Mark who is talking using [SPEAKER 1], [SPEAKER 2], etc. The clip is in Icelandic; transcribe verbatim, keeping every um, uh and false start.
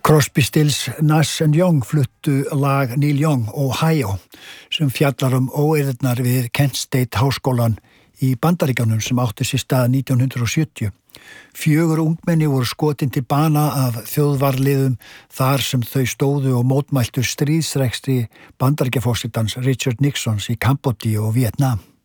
[SPEAKER 1] Crosby, Stills, Nash and Young fluttu lag Neil Young, Ohio, sem fjallar um óeirðirnar við Kent State háskólan í Bandaríkjunum sem átti sér stað nítján hundrað sjötíu. Fjögur ungmenni voru skotin til bana af þjóðvarliðum þar sem þau stóðu og mótmæltu stríðsrekstri Bandaríkjaforsetans Richard Nixons í Kambódíu og Vietnam.